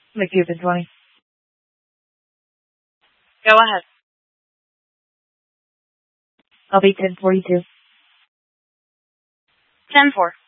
McCupid 20. Go ahead. I'll be 1042. 10-4.